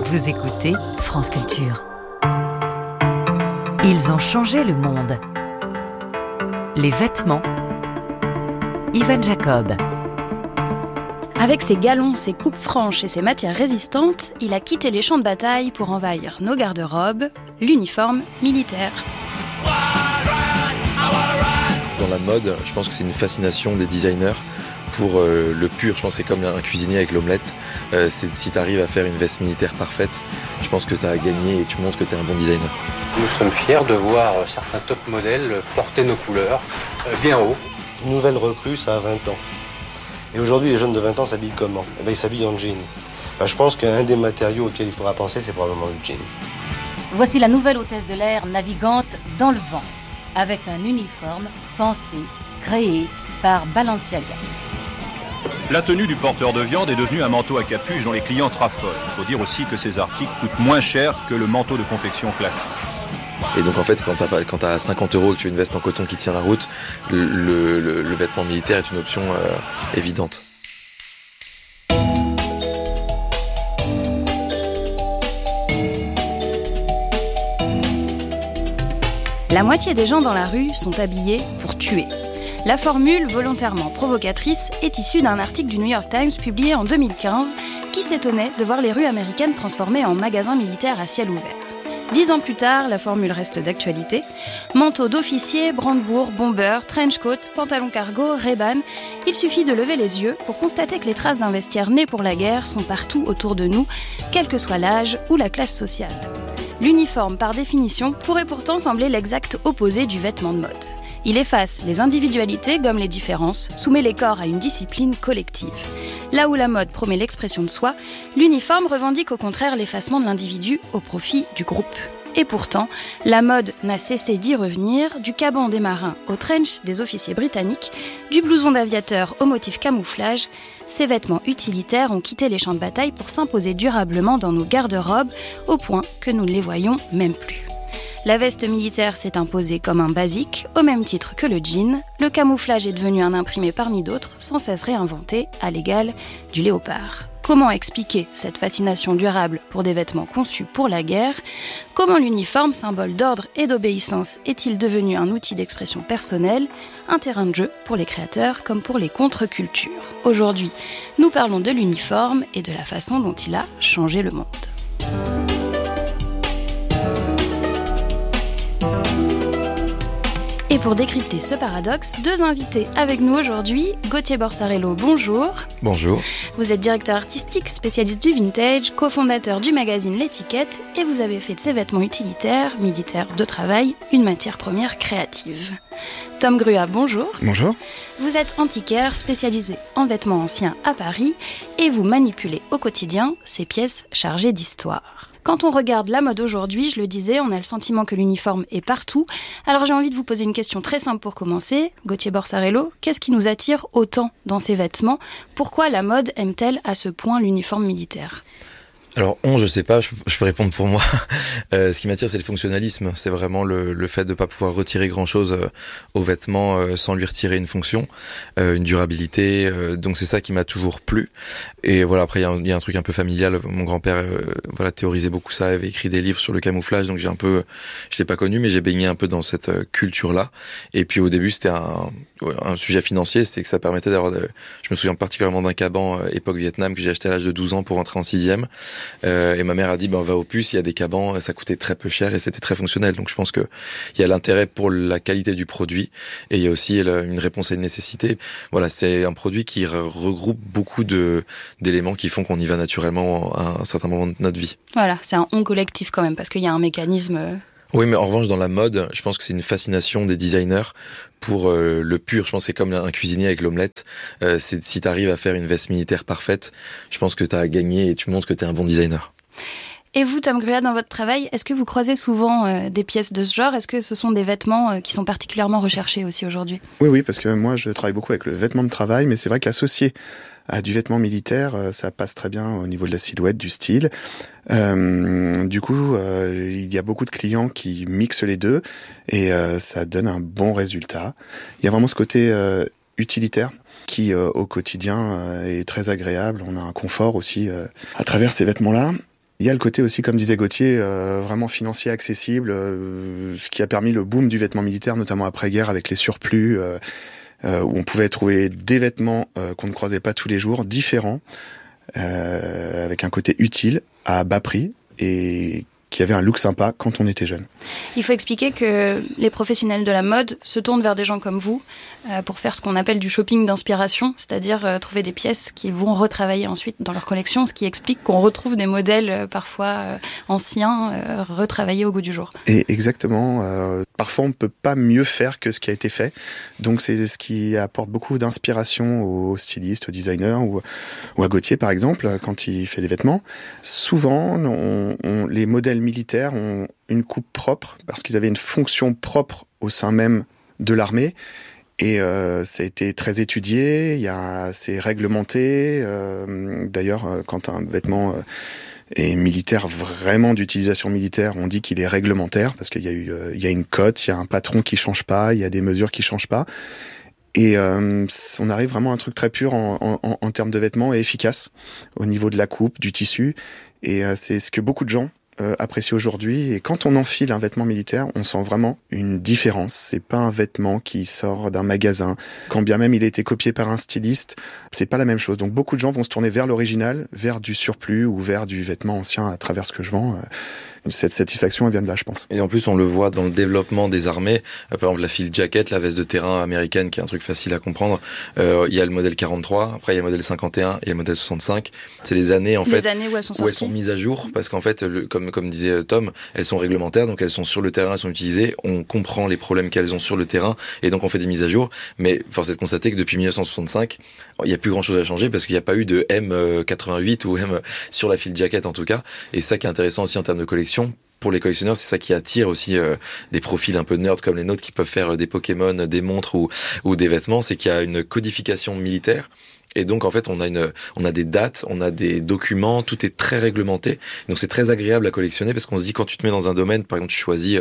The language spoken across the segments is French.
Vous écoutez France Culture. Ils ont changé le monde. Les vêtements. Ivan Jacob. Avec ses galons, ses coupes franches et ses matières résistantes, il a quitté les champs de bataille pour envahir nos garde-robes, l'uniforme militaire. Dans la mode, je pense que c'est une fascination des designers pour le pur. Je pense que c'est comme un cuisinier avec l'omelette. Si tu arrives à faire une veste militaire parfaite, je pense que tu as gagné et tu montres que tu es un bon designer. Nous sommes fiers de voir certains top modèles porter nos couleurs bien haut. Une nouvelle recrue, ça a 20 ans. Et aujourd'hui, les jeunes de 20 ans s'habillent comment ? Ils s'habillent en jean. Je pense qu'un des matériaux auxquels il faudra penser, c'est probablement le jean. Voici la nouvelle hôtesse de l'air navigante dans le vent, avec un uniforme pensé, créé par Balenciaga. La tenue du porteur de viande est devenue un manteau à capuche dont les clients traffolent. Il faut dire aussi que ces articles coûtent moins cher que le manteau de confection classique. Et donc en fait, quand t'as 50 € et que tu as une veste en coton qui tient la route, le vêtement militaire est une option évidente. La moitié des gens dans la rue sont habillés pour tuer. La formule, volontairement provocatrice, est issue d'un article du New York Times publié en 2015 qui s'étonnait de voir les rues américaines transformées en magasins militaires à ciel ouvert. 10 ans plus tard, la formule reste d'actualité. Manteau d'officier, brandebourg, bomber, trench coat, pantalon cargo, Ray-Ban. Il suffit de lever les yeux pour constater que les traces d'un vestiaire né pour la guerre sont partout autour de nous, quel que soit l'âge ou la classe sociale. L'uniforme, par définition, pourrait pourtant sembler l'exact opposé du vêtement de mode. Il efface les individualités, gomme les différences, soumet les corps à une discipline collective. Là où la mode promet l'expression de soi, l'uniforme revendique au contraire l'effacement de l'individu au profit du groupe. Et pourtant, la mode n'a cessé d'y revenir, du caban des marins au trench des officiers britanniques, du blouson d'aviateur au motif camouflage. Ces vêtements utilitaires ont quitté les champs de bataille pour s'imposer durablement dans nos garde-robes, au point que nous ne les voyons même plus. La veste militaire s'est imposée comme un basique, au même titre que le jean. Le camouflage est devenu un imprimé parmi d'autres, sans cesse réinventé, à l'égal du léopard. Comment expliquer cette fascination durable pour des vêtements conçus pour la guerre ? Comment l'uniforme, symbole d'ordre et d'obéissance, est-il devenu un outil d'expression personnelle, un terrain de jeu pour les créateurs comme pour les contre-cultures ? Aujourd'hui, nous parlons de l'uniforme et de la façon dont il a changé le monde. Et pour décrypter ce paradoxe, 2 invités avec nous aujourd'hui. Gauthier Borsarello, bonjour. Bonjour. Vous êtes directeur artistique, spécialiste du vintage, cofondateur du magazine L'Étiquette et vous avez fait de ces vêtements utilitaires, militaires, de travail, une matière première créative. Tom Grua, bonjour. Bonjour. Vous êtes antiquaire, spécialisé en vêtements anciens à Paris et vous manipulez au quotidien ces pièces chargées d'histoire. Quand on regarde la mode aujourd'hui, je le disais, on a le sentiment que l'uniforme est partout. Alors j'ai envie de vous poser une question très simple pour commencer. Gauthier Borsarello, qu'est-ce qui nous attire autant dans ces vêtements ? Pourquoi la mode aime-t-elle à ce point l'uniforme militaire ? Alors, je sais pas, je peux répondre pour moi. Ce qui m'attire, c'est le fonctionnalisme. C'est vraiment le fait de pas pouvoir retirer grand-chose aux vêtements sans lui retirer une fonction, une durabilité. Donc, c'est ça qui m'a toujours plu. Et voilà, après, il y a un truc un peu familial. Mon grand-père, théorisait beaucoup ça, avait écrit des livres sur le camouflage. Donc, je l'ai pas connu, mais j'ai baigné un peu dans cette culture-là. Et puis, au début, c'était un sujet financier. C'était que ça permettait d'avoir je me souviens particulièrement d'un caban époque Vietnam que j'ai acheté à l'âge de 12 ans pour rentrer en 6e. Et ma mère a dit va au puce, il y a des cabans, ça coûtait très peu cher et c'était très fonctionnel. Donc je pense que il y a l'intérêt pour la qualité du produit et il y a aussi une réponse à une nécessité. Voilà, c'est un produit qui regroupe beaucoup d'éléments qui font qu'on y va naturellement à un certain moment de notre vie. Voilà, c'est un on collectif quand même parce qu'il y a un mécanisme. Oui, mais en revanche, dans la mode, je pense que c'est une fascination des designers pour le pur. Je pense que c'est comme un cuisinier avec l'omelette. Si tu arrives à faire une veste militaire parfaite, je pense que tu as gagné et tu montres que tu es un bon designer. Et vous, Tom Grua, dans votre travail, est-ce que vous croisez souvent des pièces de ce genre ? Est-ce que ce sont des vêtements qui sont particulièrement recherchés aussi aujourd'hui ? Oui, parce que moi, je travaille beaucoup avec le vêtement de travail, mais c'est vrai qu'associé à du vêtement militaire, ça passe très bien au niveau de la silhouette, du style. Du coup, il y a beaucoup de clients qui mixent les deux et ça donne un bon résultat. Il y a vraiment ce côté utilitaire qui, au quotidien, est très agréable. On a un confort aussi à travers ces vêtements-là. Il y a le côté aussi, comme disait Gauthier, vraiment financier, accessible, ce qui a permis le boom du vêtement militaire, notamment après-guerre avec les surplus, où on pouvait trouver des vêtements qu'on ne croisait pas tous les jours, différents, avec un côté utile, à bas prix, et qui avait un look sympa quand on était jeune. Il faut expliquer que les professionnels de la mode se tournent vers des gens comme vous pour faire ce qu'on appelle du shopping d'inspiration, c'est-à-dire trouver des pièces qu'ils vont retravailler ensuite dans leur collection, ce qui explique qu'on retrouve des modèles parfois anciens retravaillés au goût du jour. Et exactement. Parfois, on ne peut pas mieux faire que ce qui a été fait. Donc, c'est ce qui apporte beaucoup d'inspiration aux stylistes, aux designers ou à Gauthier, par exemple, quand il fait des vêtements. Souvent, les modèles militaires ont une coupe propre parce qu'ils avaient une fonction propre au sein même de l'armée. Et ça a été très étudié, c'est réglementé. D'ailleurs, quand un vêtement est militaire, vraiment d'utilisation militaire, on dit qu'il est réglementaire parce qu'il y a une cote, il y a un patron qui change pas, il y a des mesures qui changent pas. Et on arrive vraiment à un truc très pur en termes de vêtements et efficace au niveau de la coupe, du tissu. Et c'est ce que beaucoup de gens apprécie aujourd'hui. Et quand on enfile un vêtement militaire, on sent vraiment une différence. C'est pas un vêtement qui sort d'un magasin. Quand bien même il a été copié par un styliste, c'est pas la même chose. Donc beaucoup de gens vont se tourner vers l'original, vers du surplus ou vers du vêtement ancien à travers ce que je vends. Cette satisfaction, elle vient de là, je pense. Et en plus, on le voit dans le développement des armées. Par exemple, la field jacket, la veste de terrain américaine, qui est un truc facile à comprendre. Il y a le modèle 43, après il y a le modèle 51 et le modèle 65. C'est les années, en fait, où elles sont mises à jour, parce qu'en fait, comme disait Tom, elles sont réglementaires, donc elles sont sur le terrain, elles sont utilisées. On comprend les problèmes qu'elles ont sur le terrain, et donc on fait des mises à jour. Mais force est de constater que depuis 1965, il n'y a plus grand chose à changer, parce qu'il n'y a pas eu de M88 ou M sur la field jacket, en tout cas. Et ça qui est intéressant aussi en termes de collection. Pour les collectionneurs, c'est ça qui attire aussi des profils un peu nerds comme les nôtres qui peuvent faire des Pokémon, des montres ou des vêtements, c'est qu'il y a une codification militaire. Et donc, en fait, on a des dates, on a des documents, tout est très réglementé. Donc, c'est très agréable à collectionner parce qu'on se dit, quand tu te mets dans un domaine, par exemple, tu choisis,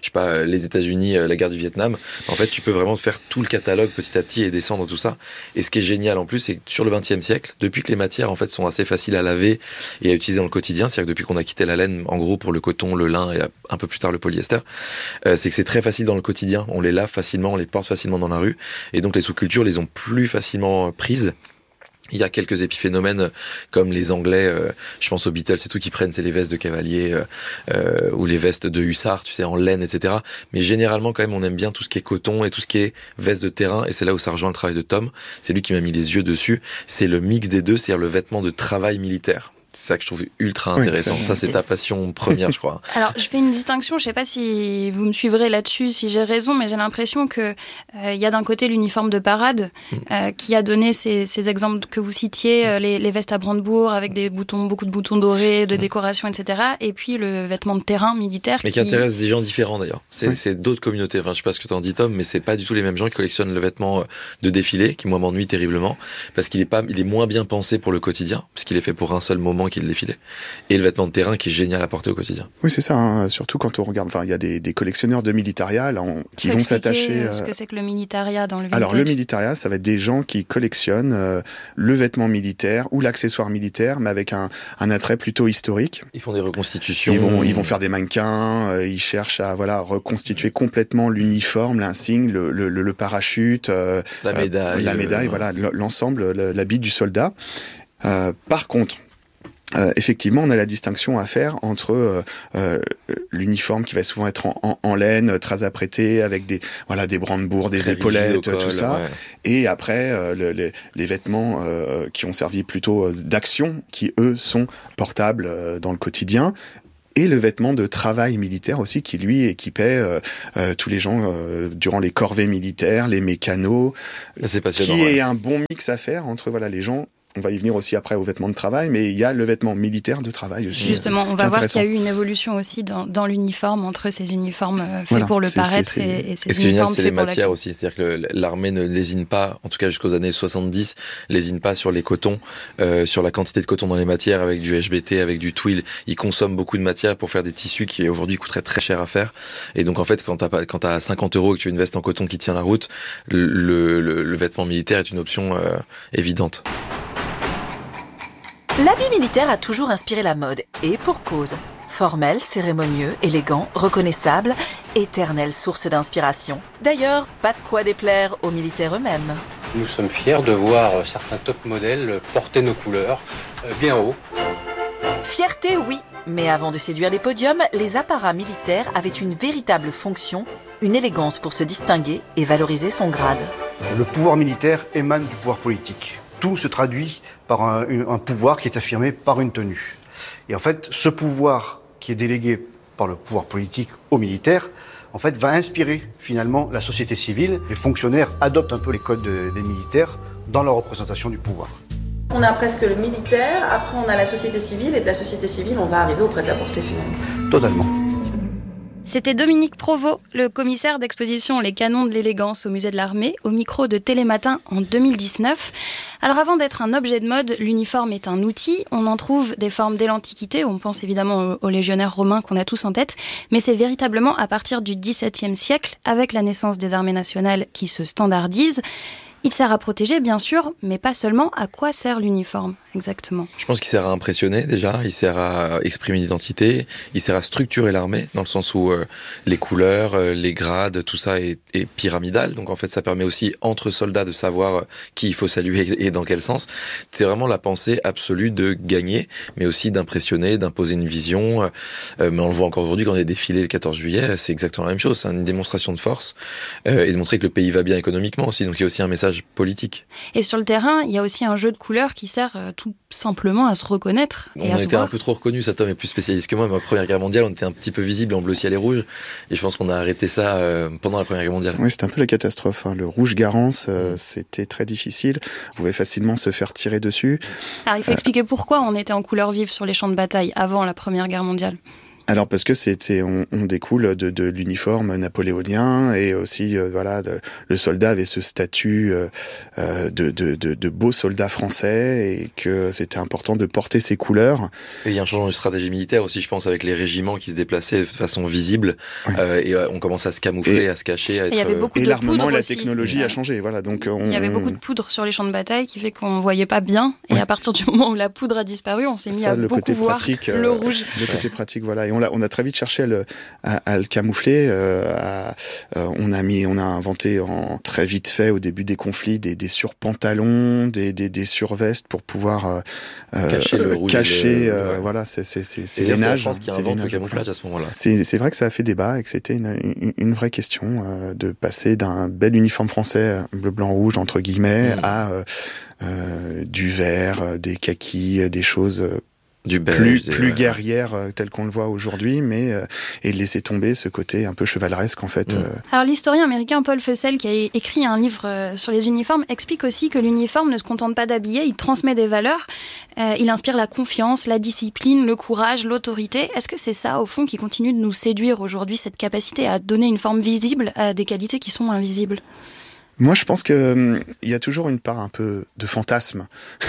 les États-Unis, la guerre du Vietnam, en fait, tu peux vraiment faire tout le catalogue petit à petit et descendre tout ça. Et ce qui est génial en plus, c'est que sur le XXe siècle, depuis que les matières, en fait, sont assez faciles à laver et à utiliser dans le quotidien, c'est-à-dire que depuis qu'on a quitté la laine, en gros, pour le coton, le lin et un peu plus tard le polyester, c'est que c'est très facile dans le quotidien. On les lave facilement, on les porte facilement dans la rue. Et donc, les sous-cultures les ont plus facilement prises. Il y a quelques épiphénomènes comme les Anglais, je pense aux Beatles et tout, qui prennent les vestes de cavalier ou les vestes de hussards, tu sais, en laine, etc. Mais généralement, quand même, on aime bien tout ce qui est coton et tout ce qui est veste de terrain. Et c'est là où ça rejoint le travail de Tom. C'est lui qui m'a mis les yeux dessus. C'est le mix des deux, c'est-à-dire le vêtement de travail militaire. C'est ça que je trouve ultra intéressant. Oui, ça, c'est ta passion première, je crois. Alors, je fais une distinction. Je sais pas si vous me suivrez là-dessus, si j'ai raison, mais j'ai l'impression que y a d'un côté l'uniforme de parade qui a donné ces exemples que vous citiez, les vestes à brandebourg avec des boutons, beaucoup de boutons dorés, de décoration, etc. Et puis le vêtement de terrain militaire. Mais qui intéresse des gens différents d'ailleurs. C'est d'autres communautés. Enfin, je sais pas ce que t'en dis, Tom, mais c'est pas du tout les mêmes gens qui collectionnent le vêtement de défilé, qui moi m'ennuie terriblement, parce qu'il est moins bien pensé pour le quotidien, puisqu'il est fait pour un seul moment qui est le défilé, et le vêtement de terrain qui est génial à porter au quotidien. Oui, c'est ça, hein. Surtout quand on regarde, il y a des collectionneurs de militaria là, qui vont s'attacher. Ce que c'est que le militaria dans le vintage. Alors le militaria, ça va être des gens qui collectionnent le vêtement militaire ou l'accessoire militaire, mais avec un attrait plutôt historique. Ils font des reconstitutions. Ils vont faire des mannequins. Ils cherchent à reconstituer complètement l'uniforme, l'insigne, le parachute, la médaille, voilà, l'ensemble, l'habit du soldat. Par contre, effectivement, on a la distinction à faire entre l'uniforme qui va souvent être en laine, très apprêté, avec des brandebourgs, des épaulettes, tout ça. Ouais. Et après, les vêtements qui ont servi plutôt d'action, qui eux sont portables dans le quotidien. Et le vêtement de travail militaire aussi, qui lui équipait tous les gens durant les corvées militaires, les mécanos. C'est passionnant. Qui est un bon mix à faire entre les gens. On va y venir aussi après aux vêtements de travail, mais il y a le vêtement militaire de travail aussi. Justement, on va voir qu'il y a eu une évolution aussi dans l'uniforme, entre ces uniformes faits pour le paraître et ces uniformes faits pour l'action. Et ce qui est génial, c'est les matières aussi. C'est-à-dire que l'armée ne lésine pas, en tout cas jusqu'aux années 70, lésine pas sur les cotons, sur la quantité de coton dans les matières, avec du HBT, avec du twill. Ils consomment beaucoup de matières pour faire des tissus qui aujourd'hui coûteraient très cher à faire. Et donc en fait, quand t'as 50 € et que tu as une veste en coton qui tient la route, le vêtement militaire est une option évidente. L'habit militaire a toujours inspiré la mode, et pour cause. Formel, cérémonieux, élégant, reconnaissable, éternelle source d'inspiration. D'ailleurs, pas de quoi déplaire aux militaires eux-mêmes. Nous sommes fiers de voir certains top modèles porter nos couleurs bien haut. Fierté, oui, mais avant de séduire les podiums, les apparats militaires avaient une véritable fonction, une élégance pour se distinguer et valoriser son grade. Le pouvoir militaire émane du pouvoir politique. Tout se traduit par un pouvoir qui est affirmé par une tenue. Et en fait, ce pouvoir qui est délégué par le pouvoir politique aux militaires, en fait, va inspirer finalement la société civile. Les fonctionnaires adoptent un peu les codes des militaires dans leur représentation du pouvoir. On a presque le militaire, après on a la société civile, et de la société civile, on va arriver au prêt-à-porter finalement. Totalement. C'était Dominique Provost, le commissaire d'exposition Les Canons de l'élégance au musée de l'Armée, au micro de Télématin en 2019. Alors avant d'être un objet de mode, l'uniforme est un outil. On en trouve des formes dès l'Antiquité, on pense évidemment aux légionnaires romains qu'on a tous en tête, mais c'est véritablement à partir du XVIIe siècle, avec la naissance des armées nationales qui se standardisent. Il sert à protéger, bien sûr, mais pas seulement. À quoi sert l'uniforme, exactement ? Je pense qu'il sert à impressionner, déjà. Il sert à exprimer une identité. Il sert à structurer l'armée, dans le sens où les couleurs, les grades, tout ça est pyramidal. Donc, en fait, ça permet aussi, entre soldats, de savoir qui il faut saluer et dans quel sens. C'est vraiment la pensée absolue de gagner, mais aussi d'impressionner, d'imposer une vision. Mais on le voit encore aujourd'hui, quand on est défilé le 14 juillet, c'est exactement la même chose. C'est une démonstration de force et de montrer que le pays va bien économiquement aussi. Donc, il y a aussi un message politique. Et sur le terrain, il y a aussi un jeu de couleurs qui sert tout simplement à se reconnaître et à se voir. On était un peu trop reconnus, cet homme est plus spécialiste que moi, mais à la Première Guerre mondiale, on était un petit peu visible en bleu ciel et rouge, et je pense qu'on a arrêté ça pendant la Première Guerre mondiale. Oui, c'était un peu la catastrophe. Le rouge Garance, c'était très difficile. On pouvait facilement se faire tirer dessus. Alors il faut expliquer pourquoi on était en couleur vive sur les champs de bataille avant la Première Guerre mondiale. Alors parce que on découle de l'uniforme napoléonien, et aussi le soldat avait ce statut de beau soldat français, et que c'était important de porter ses couleurs. Et il y a un changement de stratégie militaire aussi, je pense, avec les régiments qui se déplaçaient de façon visible, et on commence à se camoufler, à se cacher, à être... Il y avait beaucoup de l'armement et la aussi. technologie a changé. Voilà, donc il y avait beaucoup de poudre sur les champs de bataille qui fait qu'on voyait pas bien, et à partir du moment où la poudre a disparu, on s'est mis à beaucoup voir le rouge. Le côté pratique, voilà. Et on a très vite cherché à le camoufler. On a inventé très vite fait au début des conflits des surpantalons, des survestes pour pouvoir cacher le rouge. Voilà, c'est les nages. Je pense qu'il y a un camouflage à ce moment-là. C'est vrai que ça a fait débat et que c'était une vraie question de passer d'un bel uniforme français bleu, blanc, rouge entre guillemets à du vert, des kakis, des choses du beige, plus guerrière tel qu'on le voit aujourd'hui, mais et de laisser tomber ce côté un peu chevaleresque en fait. Alors l'historien américain Paul Fussell, qui a écrit un livre sur les uniformes, explique aussi que l'uniforme ne se contente pas d'habiller, il transmet des valeurs, il inspire la confiance, la discipline, le courage, l'autorité. Est-ce que c'est ça au fond qui continue de nous séduire aujourd'hui, cette capacité à donner une forme visible à des qualités qui sont invisibles ? Moi, je pense que il y a toujours une part un peu de fantasme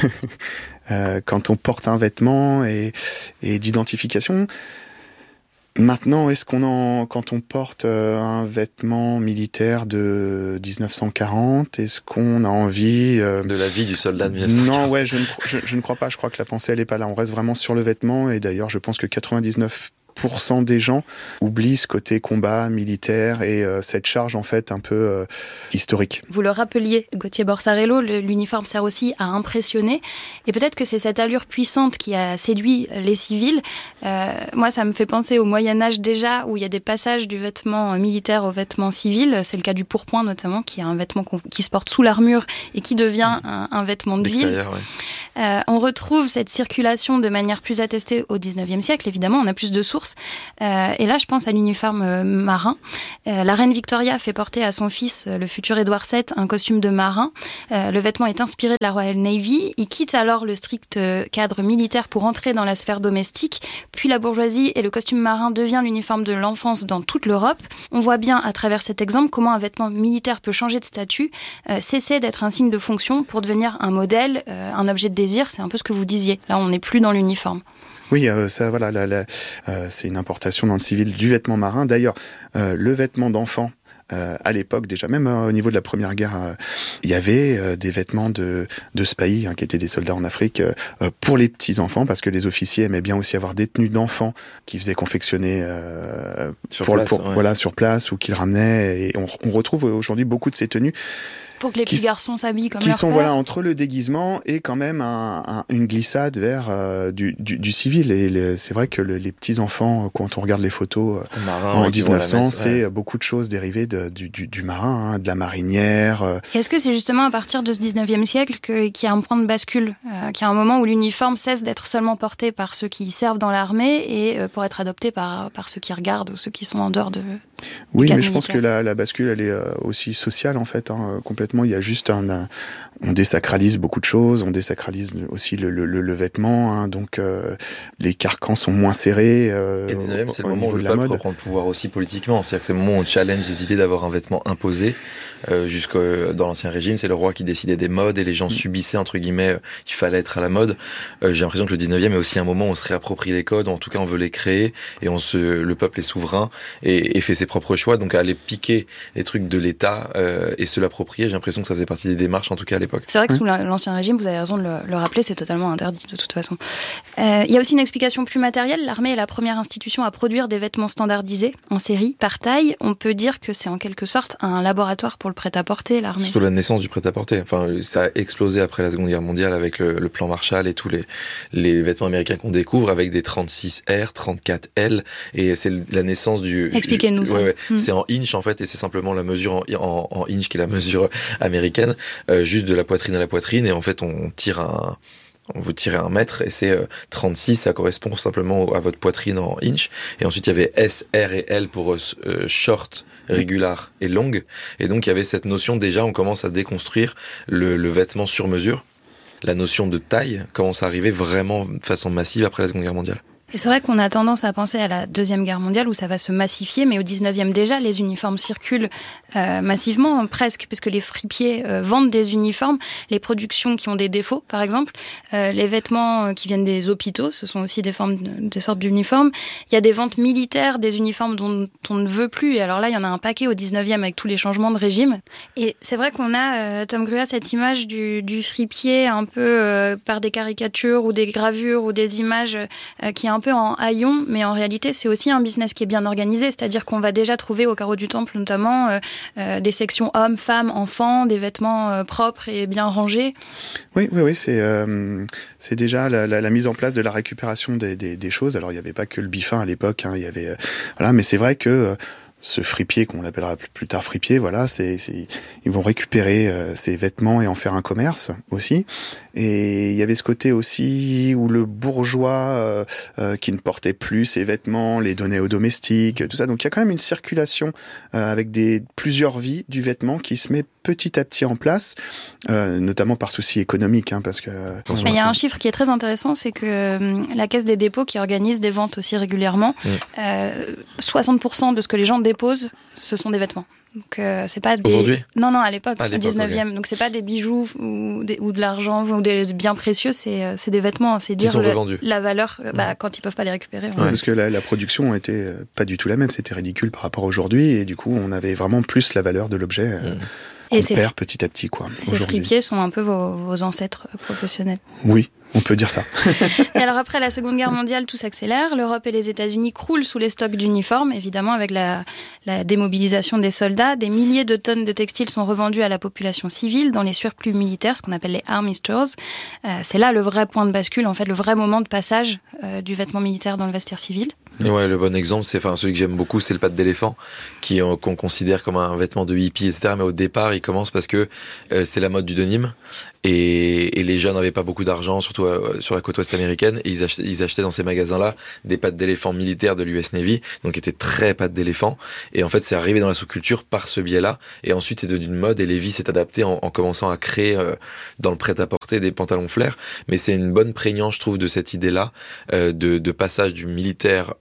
quand on porte un vêtement et d'identification. Maintenant, quand on porte un vêtement militaire de 1940, est-ce qu'on a envie de la vie du soldat de 1940? Non, ouais, je ne crois pas. Je crois que la pensée, elle est pas là. On reste vraiment sur le vêtement, et d'ailleurs, je pense que 99% des gens oublient ce côté combat militaire et cette charge en fait un peu historique. Vous le rappeliez, Gauthier Borsarello, l'uniforme sert aussi à impressionner, et peut-être que c'est cette allure puissante qui a séduit les civils. Moi, ça me fait penser au Moyen-Âge déjà, où il y a des passages du vêtement militaire au vêtement civil. C'est le cas du pourpoint notamment, qui est un vêtement qui se porte sous l'armure et qui devient un vêtement de ville. Ouais. On retrouve cette circulation de manière plus attestée au 19e siècle, évidemment, on a plus de sources. Et là, je pense à l'uniforme marin. La reine Victoria fait porter à son fils, le futur Édouard VII, un costume de marin. Le vêtement est inspiré de la Royal Navy. Il quitte alors le strict cadre militaire pour entrer dans la sphère domestique. Puis la bourgeoisie et le costume marin devient l'uniforme de l'enfance dans toute l'Europe. On voit bien à travers cet exemple comment un vêtement militaire peut changer de statut, cesser d'être un signe de fonction pour devenir un modèle, un objet de désir. C'est un peu ce que vous disiez. Là, on n'est plus dans l'uniforme. Oui, ça, voilà, c'est une importation dans le civil du vêtement marin. D'ailleurs, le vêtement d'enfant à l'époque déjà, même au niveau de la Première Guerre, il y avait des vêtements de spahis qui étaient des soldats en Afrique pour les petits enfants, parce que les officiers aimaient bien aussi avoir des tenues d'enfants qui faisaient confectionner sur place ou qu'ils ramenaient. Et on retrouve aujourd'hui beaucoup de ces tenues. Pour que les petits garçons s'habillent comme qui leur sont père. entre le déguisement et quand même une glissade vers du civil. Et c'est vrai que les petits enfants, quand on regarde les photos en 1900, c'est beaucoup de choses dérivées du marin, de la marinière. Et est-ce que c'est justement à partir de ce 19e siècle qu'il y a un point de bascule, qu'il y a un moment où l'uniforme cesse d'être seulement porté par ceux qui servent dans l'armée et pour être adopté par ceux qui regardent ou ceux qui sont en dehors de... Oui, mais je pense que la bascule, elle est aussi sociale en fait, complètement. Il y a juste on désacralise beaucoup de choses, on désacralise aussi le vêtement, donc les carcans sont moins serrés. Et le 19e, c'est le moment où le peuple reprend le pouvoir aussi politiquement. C'est-à-dire que c'est le moment où on challenge les idées d'avoir un vêtement imposé. Jusque dans l'Ancien Régime, c'est le roi qui décidait des modes et les gens subissaient, entre guillemets, qu'il fallait être à la mode. J'ai l'impression que le 19e est aussi un moment où on se réapproprie les codes, en tout cas on veut les créer, et le peuple est souverain et fait ses propres choix, donc aller piquer les trucs de l'État et se l'approprier, j'ai l'impression que ça faisait partie des démarches, en tout cas à l'époque. C'est vrai que sous l'Ancien Régime, vous avez raison de le rappeler, c'est totalement interdit de toute façon. Il y a aussi une explication plus matérielle. L'armée est la première institution à produire des vêtements standardisés en série, par taille. On peut dire que c'est en quelque sorte un laboratoire pour le prêt-à-porter, l'armée. Surtout la naissance du prêt-à-porter. Enfin, ça a explosé après la Seconde Guerre mondiale avec le plan Marshall et tous les vêtements américains qu'on découvre avec des 36R, 34L, et c'est la naissance du... Expliquez-nous ça. C'est en inch en fait, et c'est simplement la mesure en inch qui est la mesure américaine, juste de la poitrine à la poitrine, et en fait on veut tirer 1 mètre, et c'est 36, ça correspond simplement à votre poitrine en inch. Et ensuite il y avait S, R et L pour short, regular et long. Et donc il y avait cette notion, déjà on commence à déconstruire le vêtement sur mesure. La notion de taille commence à arriver vraiment de façon massive après la Seconde Guerre mondiale. Et c'est vrai qu'on a tendance à penser à la Deuxième Guerre mondiale où ça va se massifier, mais au 19e déjà, les uniformes circulent massivement, presque, puisque les fripiers vendent des uniformes, les productions qui ont des défauts, par exemple, les vêtements qui viennent des hôpitaux, ce sont aussi des sortes d'uniformes. Il y a des ventes militaires, des uniformes dont on ne veut plus, et alors là, il y en a un paquet au 19e avec tous les changements de régime. Et c'est vrai qu'on a, Tom Gruat, cette image du fripier un peu par des caricatures ou des gravures ou des images qui est un peu en haillons, mais en réalité, c'est aussi un business qui est bien organisé, c'est-à-dire qu'on va déjà trouver au Carreau du Temple, notamment, des sections hommes, femmes, enfants, des vêtements propres et bien rangés. Oui, c'est déjà la mise en place de la récupération des choses. Alors, il n'y avait pas que le bifin à l'époque, il y avait... mais c'est vrai que... ce fripier, qu'on l'appellera plus tard fripier, ils vont récupérer ces vêtements et en faire un commerce aussi. Et il y avait ce côté aussi où le bourgeois qui ne portait plus ses vêtements les donnait aux domestiques, tout ça. Donc il y a quand même une circulation avec plusieurs vies du vêtement qui se met petit à petit en place, notamment par souci économique, parce que... Mais il y a un chiffre qui est très intéressant, c'est que la Caisse des dépôts, qui organise des ventes aussi régulièrement, 60% de ce que les gens déposent, ce sont des vêtements. Donc c'est pas des... Aujourd'hui ? Non, à l'époque, au 19e. Okay. Donc c'est pas des bijoux ou de l'argent ou des biens précieux, c'est des vêtements. C'est dire la valeur quand ils peuvent pas les récupérer. Parce que la production était pas du tout la même, c'était ridicule par rapport à aujourd'hui, et du coup on avait vraiment plus la valeur de l'objet. Et on perd petit à petit, quoi. Ces fripiers sont un peu vos ancêtres professionnels. Oui, on peut dire ça. Et alors après la Seconde Guerre mondiale, tout s'accélère. L'Europe et les États-Unis croulent sous les stocks d'uniformes, évidemment avec la démobilisation des soldats. Des milliers de tonnes de textiles sont revendus à la population civile dans les surplus militaires, ce qu'on appelle les army stores. C'est là le vrai point de bascule, en fait, le vrai moment de passage du vêtement militaire dans le vestiaire civil. Et ouais, le bon exemple, celui que j'aime beaucoup, c'est le pad d'éléphant, qu'on considère comme un vêtement de hippie, etc. Mais au départ, il commence parce que c'est la mode du denim, et les jeunes n'avaient pas beaucoup d'argent, surtout sur la côte ouest américaine, et ils achetaient dans ces magasins-là des pads d'éléphant militaires de l'US Navy, donc qui étaient très pads d'éléphant. Et en fait, c'est arrivé dans la sous-culture par ce biais-là, et ensuite c'est devenu une mode, et Levi's s'est adapté en commençant à créer dans le prêt-à-porter des pantalons flair. Mais c'est une bonne prégnance, je trouve, de cette idée-là de passage du militaire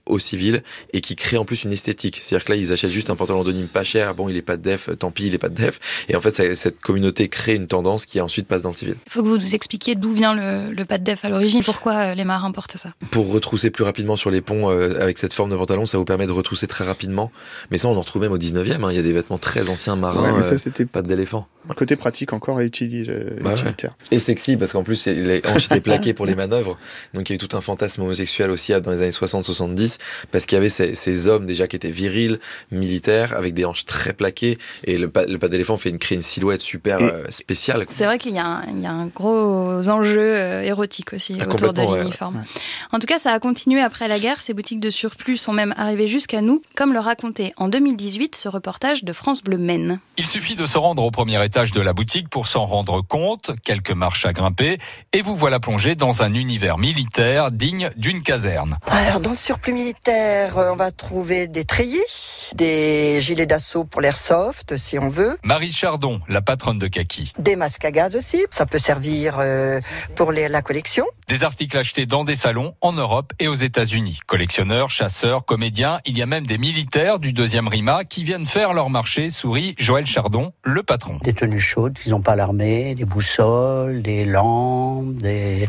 au civil et qui crée en plus une esthétique. C'est-à-dire que là, ils achètent juste un pantalon denim pas cher, bon, il est pas de def, tant pis, il est pas de def. Et en fait, cette communauté crée une tendance qui ensuite passe dans le civil. Il faut que vous nous expliquiez d'où vient le pas de def à l'origine, pourquoi les marins portent ça. Pour retrousser plus rapidement sur les ponts avec cette forme de pantalon, ça vous permet de retrousser très rapidement. Mais ça, on en retrouve même au 19e. Il y a des vêtements très anciens marins, mais ça, c'était pas d'éléphant. Un côté pratique encore et utilitaire. Et sexy, parce qu'en plus, les hanches étaient plaquées pour les manœuvres. Donc il y a eu tout un fantasme homosexuel aussi dans les années 60-70, parce qu'il y avait ces hommes déjà qui étaient virils, militaires, avec des hanches très plaquées. Et le pas d'éléphant crée une silhouette super spéciale. C'est vrai qu'il y a un gros enjeu érotique aussi autour de l'uniforme. Ouais. En tout cas, ça a continué après la guerre. Ces boutiques de surplus sont même arrivées jusqu'à nous, comme le racontait en 2018 ce reportage de France Bleu Maine. Il suffit de se rendre au premier étage de la boutique pour s'en rendre compte, quelques marches à grimper, et vous voilà plongé dans un univers militaire digne d'une caserne. Alors, dans le surplus militaire, on va trouver des treillis, des gilets d'assaut pour l'airsoft, si on veut. Maryse Chardon, la patronne de Kaki. Des masques à gaz aussi, ça peut servir pour la collection. Des articles achetés dans des salons en Europe et aux États-Unis. Collectionneurs, chasseurs, comédiens, il y a même des militaires du 2e RIMA qui viennent faire leur marché, sourit Joël Chardon, le patron. Des tenues chaudes qu'ils n'ont pas à l'armée, des boussoles, des lampes, des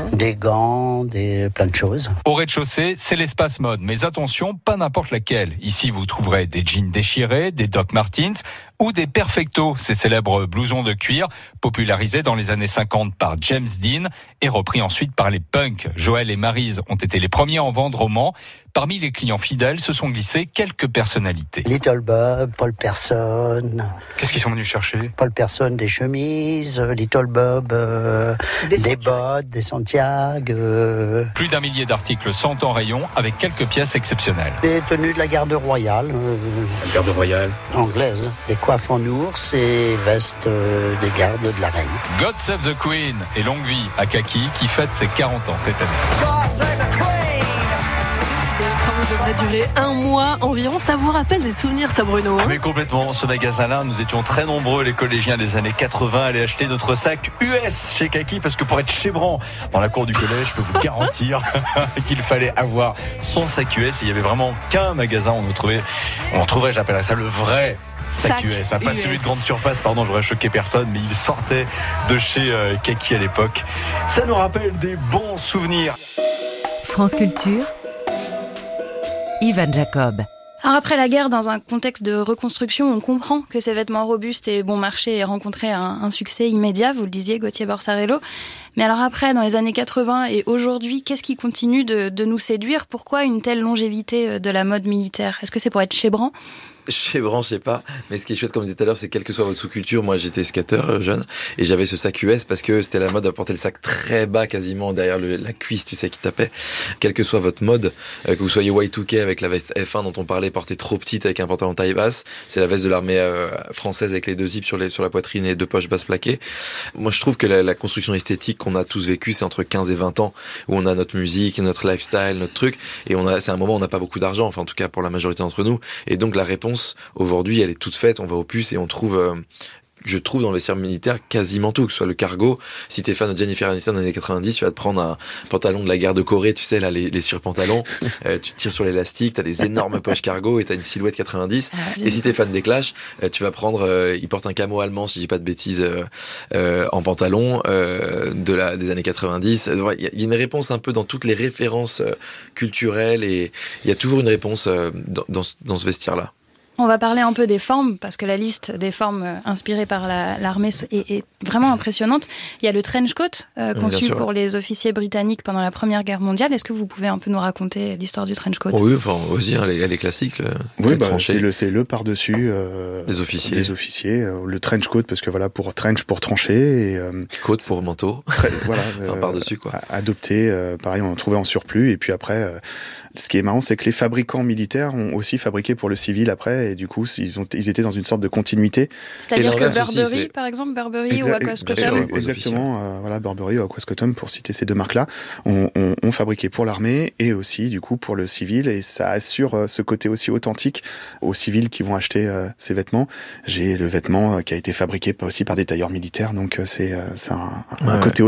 gants, plein de choses. Au rez-de-chaussée, c'est l'espace mode, mais attention, pas n'importe laquelle. Ici, vous trouverez des jeans déchirés, des Doc Martens ou des Perfecto, ces célèbres blousons de cuir popularisés dans les années 50 par James Dean et repris ensuite par les punks. Joël et Maryse ont été les premiers à en vendre au Mans. Parmi les clients fidèles se sont glissés quelques personnalités. Little Bob, Paul Person. Qu'est-ce qu'ils sont venus chercher ? Paul Person, des chemises, Little Bob, des bottes, des Santiago. Plus d'1 millier d'articles sont en rayon avec quelques pièces exceptionnelles. Des tenues de la garde royale. La garde royale anglaise. Des coiffes en ours et vestes des gardes de la reine. God Save the Queen et longue vie à Kaki qui fête ses 40 ans cette année. God Save the Queen. Devrait durer 1 mois environ. Ça vous rappelle des souvenirs, ça, Bruno ? Mais complètement. Ce magasin-là, nous étions très nombreux, les collégiens des années 80, à aller acheter notre sac US chez Kaki, parce que pour être chébran dans la cour du collège, je peux vous garantir qu'il fallait avoir son sac US. Et il y avait vraiment qu'un magasin où on trouverait, j'appellerais ça le vrai sac US, pas US. Celui de grande surface, pardon, j'aurais choqué personne, mais il sortait de chez Kaki à l'époque. Ça nous rappelle des bons souvenirs. France Culture, Ivan Jacob. Alors après la guerre, dans un contexte de reconstruction, on comprend que ces vêtements robustes et bon marché aient rencontré un succès immédiat, vous le disiez, Gauthier Borsarello. Mais alors après, dans les années 80 et aujourd'hui, qu'est-ce qui continue de nous séduire ? Pourquoi une telle longévité de la mode militaire ? Est-ce que c'est pour être chébrant ? Chébrant, je sais pas. Mais ce qui est chouette, comme je disais tout à l'heure, c'est quelle que soit votre sous-culture. Moi, j'étais skateur jeune et j'avais ce sac US parce que c'était la mode à porter le sac très bas, quasiment derrière la cuisse, tu sais, qui tapait. Quelle que soit votre mode, que vous soyez Y2K avec la veste F1 dont on parlait, portée trop petite avec un pantalon taille basse, c'est la veste de l'armée française avec les 2 zips sur la poitrine et 2 poches basses plaquées. Moi, je trouve que la construction esthétique qu'on a tous vécu, c'est entre 15 et 20 ans où on a notre musique, notre lifestyle, notre truc, et c'est un moment où on n'a pas beaucoup d'argent, enfin en tout cas pour la majorité d'entre nous, et donc la réponse aujourd'hui, elle est toute faite. On va aux puces et on trouve, je trouve dans le vestiaire militaire quasiment tout, que ce soit le cargo. Si t'es fan de Jennifer Aniston dans les années 90, tu vas te prendre un pantalon de la guerre de Corée, tu sais, là, les surpantalons, tu tires sur l'élastique, t'as des énormes poches cargo et t'as une silhouette 90. Et si t'es fan des Clash, tu vas prendre, ils portent un camo allemand, si je dis pas de bêtises, en pantalon, des années 90. Il y a une réponse un peu dans toutes les références culturelles et il y a toujours une réponse dans ce vestiaire-là. On va parler un peu des formes, parce que la liste des formes inspirées par l'armée est vraiment impressionnante. Il y a le trench coat, conçu pour les officiers britanniques pendant la Première Guerre mondiale. Est-ce que vous pouvez un peu nous raconter l'histoire du trench coat ? Oui, enfin, vas-y, elle est classique. Oui, c'est le par-dessus des officiers. Le trench coat, parce que voilà, pour trench, pour trancher. Et, coat pour manteau. Voilà, enfin, par-dessus, quoi. Adopté, pareil, on en trouvait en surplus. Et puis après... ce qui est marrant, c'est que les fabricants militaires ont aussi fabriqué pour le civil après, et du coup, ils étaient dans une sorte de continuité. C'est-à-dire que Burberry, par exemple, Burberry ou Aquascotum. Exactement, voilà, Burberry ou Aquascotum, pour citer ces 2 marques-là, ont fabriqué pour l'armée et aussi, du coup, pour le civil, et ça assure ce côté aussi authentique aux civils qui vont acheter ces vêtements. J'ai le vêtement qui a été fabriqué aussi par des tailleurs militaires, donc c'est un côté